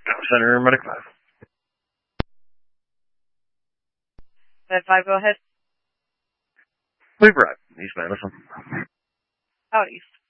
Center, Medic 5. Med 5, go ahead. We've arrived. East Madison. Out east.